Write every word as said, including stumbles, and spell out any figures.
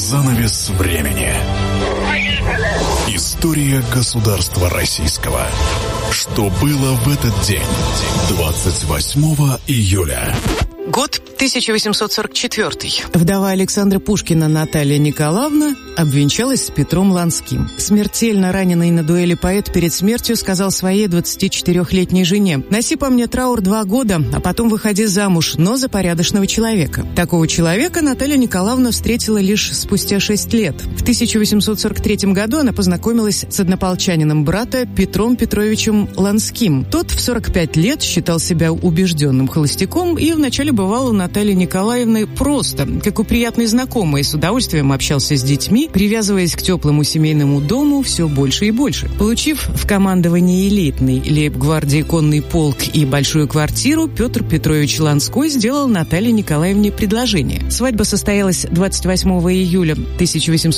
Занавес времени. История государства российского. Что было в этот день, двадцать восьмого июля? Год тысяча восемьсот сорок четвёртый. Вдова Александра Пушкина Наталья Николаевна обвенчалась с Петром Ланским. Смертельно раненый на дуэли поэт перед смертью сказал своей двадцатичетырёхлетней жене: «Носи по мне траур два года, а потом выходи замуж, но за порядочного человека». Такого человека Наталья Николаевна встретила лишь спустя шесть лет. В тысяча восемьсот сорок третьем году она познакомилась с однополчанином брата Петром Петровичем Ланским. Тот в сорок пять лет считал себя убежденным холостяком и вначале бывал у Натальи Николаевны просто, как у приятной знакомой, с удовольствием общался с детьми, привязываясь к теплому семейному дому все больше и больше. Получив в командовании элитный лейб-гвардии конный полк и большую квартиру, Петр Петрович Ланской сделал Наталье Николаевне предложение. Свадьба состоялась двадцать восьмого июля тысяча восемьсот